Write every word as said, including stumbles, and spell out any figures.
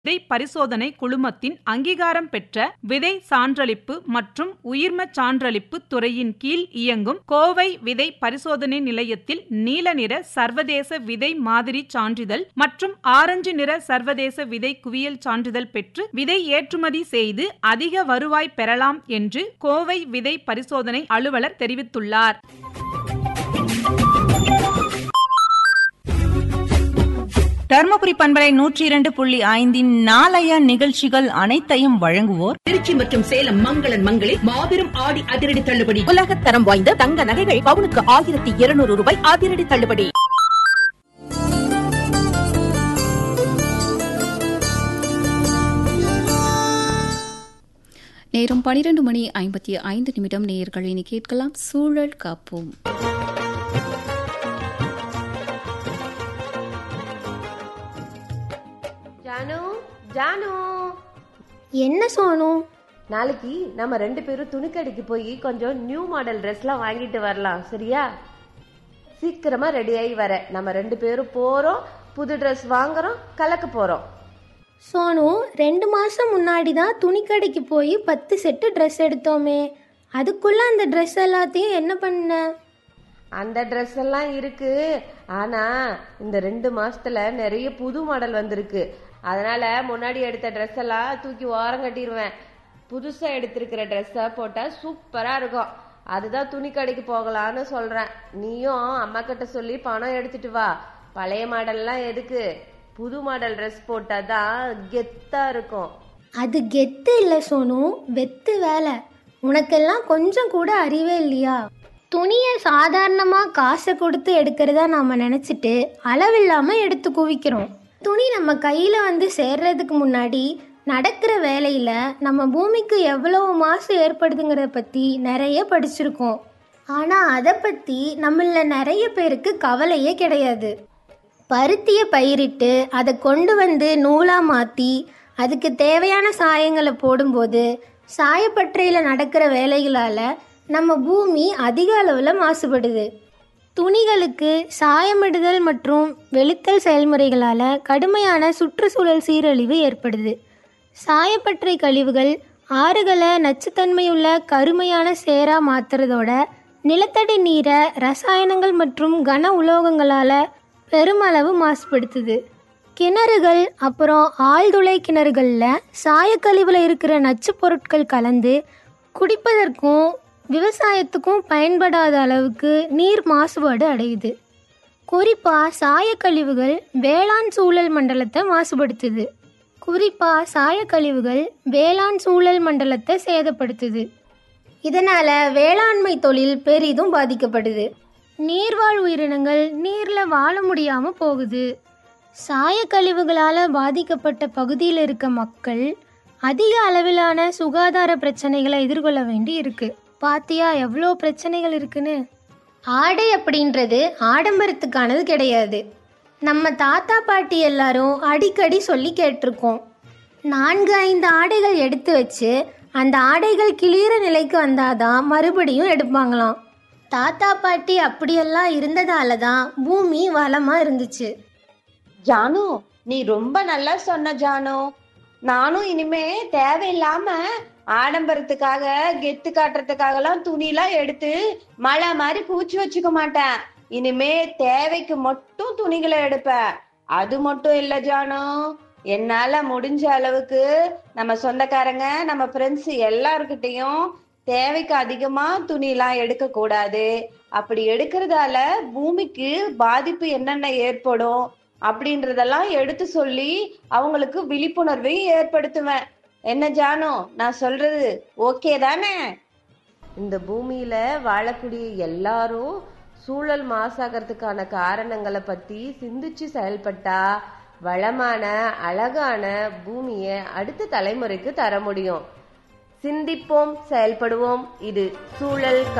விதை பரிசோதனை குழுமத்தின் அங்கீகாரம் பெற்ற விதை சான்றளிப்பு மற்றும் உயிர்மச் சான்றளிப்பு துறையின் கீழ் இயங்கும் கோவை விதை பரிசோதனை நிலையத்தில் நீல நிற சர்வதேச விதை மாதிரி சான்றிதழ் மற்றும் ஆரஞ்சு நிற சர்வதேச விதை குவியல் சான்றிதழ் பெற்று விதை ஏற்றுமதி செய்து அதிக வருவாய் பெறலாம் என்று கோவை விதை பரிசோதனை அலுவலர் தெரிவித்துள்ளார். தர்மபுரி பண்பலை நூற்றி இரண்டு புள்ளி ஐந்தின் நாளைய நிகழ்ச்சிகள் அனைத்தையும் வழங்குவோர் திருச்சி மற்றும் சேலம் மங்களன் மங்களில் மாபெரும் ஆடி அதிரடி தள்ளுபடி. உலகத் தரம் வாய்ந்த தங்க நகைகள் பவுனுக்கு ஆயிரத்தி இருநூறு ரூபாய் அதிரடி தள்ளுபடி. நேரம் பனிரெண்டு மணி ஐம்பத்தி ஐந்து நிமிடம். நேயர்கள் இனி கேட்கலாம் சூழல் காப்போம். ஜானு ஜானு என்ன சோனு? நாளைக்கு நம்ம ரெண்டு பேரும் துணிக்கடைக்கு போய் கொஞ்சம் நியூ மாடல் ட்ரெஸ்லாம் வாங்கிட்டு வரலாம், சரியா? சீக்கிரமா ரெடி ஆகி வர. நம்ம ரெண்டு பேரும் போறோம், புது ட்ரெஸ் வாங்குறோம், கலக்க போறோம். சோனு, ரெண்டு மாசம் முன்னாடி தான் துணிக்கடைக்கு போய் பத்து செட்டு ட்ரெஸ் எடுத்தோமே, அதுக்குள்ள அந்த ட்ரெஸ் எல்லாத்தையும் என்ன பண்ண? அந்த ட்ரெஸ் எல்லாம் இருக்கு, ஆனா இந்த ரெண்டு மாசத்துல நிறைய புது மாடல் வந்திருக்கு. அதனால முன்னாடி எடுத்த ட்ரெஸ் எல்லாம் தூக்கி ஓரம் கட்டிடுவேன். புதுசா எடுத்திருக்கிற ட்ரெஸ்ஸை போட்டா சூப்பரா இருக்கும். அதுதான் துணி கடைக்கு போகலான்னு சொல்றேன். நீயும் அம்மா கிட்ட சொல்லி பணம் எடுத்துட்டு வா. பழைய மாடல்லாம் எதுக்கு? புது மாடல் ட்ரெஸ் போட்டாதான் கெத்தா இருக்கும். அது கெத்து இல்ல சோனு, வெத்து வேலை. உனக்கெல்லாம் கொஞ்சம் கூட அறிவே இல்லையா? துணியை சாதாரணமா காசை கொடுத்து எடுக்கிறதா நாம நினைச்சிட்டு அளவில்லாம எடுத்து குவிக்கிறோம். துணி நம்ம கையில வந்து சேர்றதுக்கு முன்னாடி நடக்கிற வேலையில நம்ம பூமிக்கு எவ்வளவு மாசு ஏற்படுதுங்கிறத பத்தி நிறைய படிச்சிருக்கோம். ஆனா அதை பத்தி நம்மள நிறைய பேருக்கு கவலையே கிடையாது. பருத்தியை பயிரிட்டு அதை கொண்டு வந்து நூலா மாத்தி அதுக்கு தேவையான சாயங்களை போடும்போது சாயப்பட்டறையில் நடக்கிற வேலைகளால நம்ம பூமி அதிக அளவில் மாசுபடுது. துணிகளுக்கு சாயமிடுதல் மற்றும் வெளுத்தல் செயல்முறைகளால் கடுமையான சுற்றுச்சூழல் சீரழிவு ஏற்படுது. சாயப்பட்டறை கழிவுகள் ஆறுகளை நச்சுத்தன்மையுள்ள கருமையான சேரா மாற்றுறதோட நிலத்தடி நீரை ரசாயனங்கள் மற்றும் கன உலோகங்களால் பெருமளவு மாசுபடுத்துது. கிணறுகள் அப்புறம் ஆழ்துளை கிணறுகளில் சாயக்கழிவில் இருக்கிற நச்சு பொருட்கள் கலந்து குடிப்பதற்கும் விவசாயத்துக்கும் பயன்படாத அளவுக்கு நீர் மாசுபாடு அடையுது. குறிப்பாக சாயக்கழிவுகள் வேளாண் சூழல் மண்டலத்தை மாசுபடுத்துது. குறிப்பாக சாயக்கழிவுகள் வேளாண் சூழல் மண்டலத்தை சேதப்படுத்துது. இதனால் வேளாண்மை தொழில் பெரிதும் பாதிக்கப்படுது. நீர்வாழ் உயிரினங்கள் நீரில் வாழ முடியாமல் போகுது. சாயக்கழிவுகளால் பாதிக்கப்பட்ட பகுதியில் இருக்க மக்கள் அதிக அளவிலான சுகாதார பிரச்சனைகளை எதிர்கொள்ள வேண்டி இருக்கு. பாத்தியா எவ்வளோ பிரச்சனைகள் இருக்குன்னு. ஆடை அப்படின்றது ஆடம்பரத்துக்கானது கிடையாது. நம்ம தாத்தா பாட்டி எல்லாரும் அடிக்கடி சொல்லி கேட்டிருக்கோம். நான்கு ஐந்து ஆடைகள் எடுத்து வச்சு அந்த ஆடைகள் கிளியிற நிலைக்கு வந்தாதான் மறுபடியும் எடுப்பாங்களாம். தாத்தா பாட்டி அப்படியெல்லாம் இருந்ததால தான் பூமி வளமா இருந்துச்சு. ஜானு, நீ ரொம்ப நல்லா சொன்ன ஜானு. நானும் இனிமே தேவையில்லாம ஆடம்பரத்துக்காக கெத்து காட்டுறதுக்காக எல்லாம் துணிலாம் எடுத்து மழை மாதிரி பூச்சி வச்சுக்க மாட்டேன். இனிமே தேவைக்கு மட்டும் துணிகளை எடுப்பேன். அது மட்டும் இல்ல ஜானு, என்னால முடிஞ்ச அளவுக்கு நம்ம சொந்தக்காரங்க நம்ம ஃப்ரெண்ட்ஸ் எல்லார்கிட்டையும் தேவைக்கு அதிகமா துணிலாம் எடுக்க கூடாது, அப்படி எடுக்கிறதால பூமிக்கு பாதிப்பு என்னென்ன ஏற்படும் அப்படின்றதெல்லாம் எடுத்து சொல்லி அவங்களுக்கு விழிப்புணர்வையும் ஏற்படுத்துவேன். என்ன ஜானு, நான் சொல்றது ஓகே தானே? இந்த பூமியில வாழக்கூடிய எல்லாரும் சூழல் மாசாகிறதுக்கான காரணங்களை பத்தி சிந்திச்சு செயல்பட்டா வளமான அழகான பூமியை அடுத்த தலைமுறைக்கு தர முடியும். சிந்திப்போம், செயல்படுவோம். இது சூழல்